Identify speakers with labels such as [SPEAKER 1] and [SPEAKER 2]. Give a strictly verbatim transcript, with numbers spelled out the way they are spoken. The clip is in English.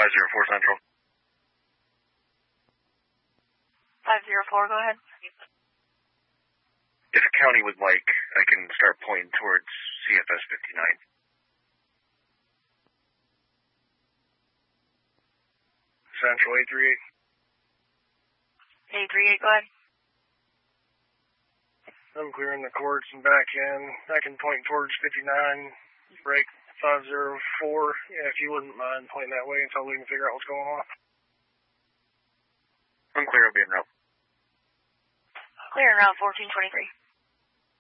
[SPEAKER 1] five zero four Central.
[SPEAKER 2] five zero four, go ahead.
[SPEAKER 1] If a county would like, I can start pointing towards C F S fifty-nine.
[SPEAKER 3] Central eight three eight.
[SPEAKER 2] eight three eight, go ahead.
[SPEAKER 3] I'm clearing the courts and back in. I can point towards fifty-nine, break five zero four. Yeah, if you wouldn't mind pointing that way until we can figure out what's going on.
[SPEAKER 1] I'm clear, I'll be en route.
[SPEAKER 2] Clear en route fourteen twenty-three.